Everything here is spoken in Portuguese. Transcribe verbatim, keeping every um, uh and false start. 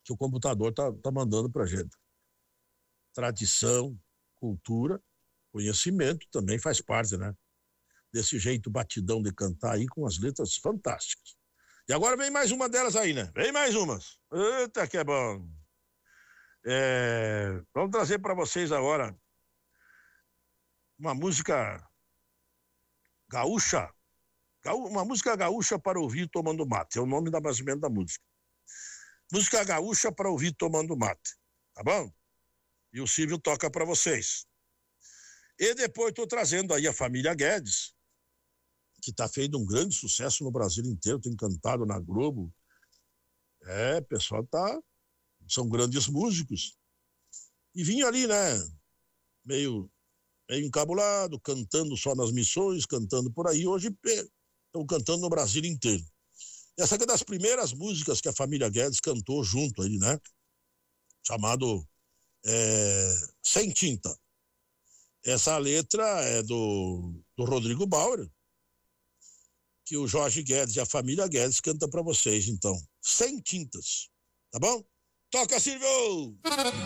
que o computador tá, tá mandando pra gente. Tradição, cultura, conhecimento também faz parte, né? Desse jeito batidão de cantar aí com as letras fantásticas. E agora vem mais uma delas aí, né? Vem mais umas. Eita, que é bom. É, vamos trazer para vocês agora uma música gaúcha, gaú, uma música gaúcha para ouvir tomando mate. É o nome da basicamente da música. Música gaúcha para ouvir tomando mate, tá bom? E o Silvio toca para vocês. E depois tô trazendo aí a família Guedes, que tá feito um grande sucesso no Brasil inteiro, tem cantado na Globo. É, pessoal tá, são grandes músicos. E vinha ali, né, meio, meio encabulado, cantando só nas missões, cantando por aí. Hoje estão cantando no Brasil inteiro. Essa aqui é das primeiras músicas que a família Guedes cantou junto aí, né? Chamado é, Sem Tinta. Essa letra é do, do Rodrigo Bauer, que o Jorge Guedes e a família Guedes cantam para vocês, então. Sem Tintas, tá bom? Toca, Silvio!